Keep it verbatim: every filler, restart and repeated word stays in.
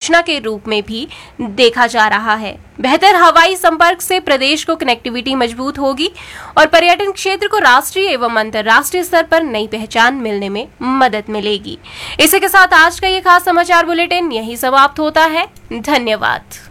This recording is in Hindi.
परियोजना के रूप में भी देखा जा रहा है। बेहतर हवाई संपर्क से प्रदेश को कनेक्टिविटी मजबूत होगी और पर्यटन क्षेत्र को राष्ट्रीय एवं अंतर्राष्ट्रीय स्तर पर नई पहचान मिलने में मदद मिलेगी। इसी के साथ आज का ये खास समाचार बुलेटिन यही समाप्त होता है। धन्यवाद।